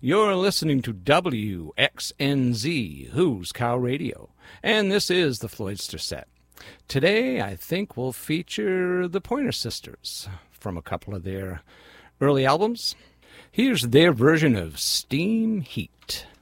You're listening to WXNZ, Who's Cow Radio, and this is the Floydster Set. Today, I think we'll feature the Pointer Sisters from a couple of their early albums. Here's their version of Steam Heat.